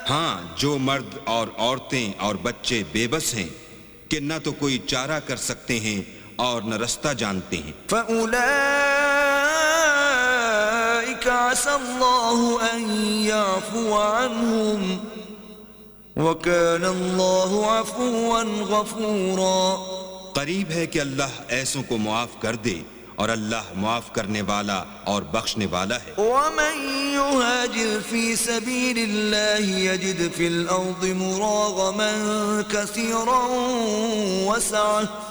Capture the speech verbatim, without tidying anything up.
हाँ, जो मर्द और औरतें और बच्चे बेबस हैं कि न तो कोई चारा कर सकते हैं और न रास्ता जानते हैं, फ़उलाइका असल्लाहु अन याफ़ुव अन्हुम व कान अल्लाहु अफ़ुव्वन गफ़ूरा। करीब है कि अल्लाह ऐसों को मुआफ कर दे और अल्लाह मुआफ करने वाला और बख्शने वाला है। वमन युहाजिर फी सबीलिल्लाहि यजिद फिल अर्दि मुरागमन कसीरन वसअह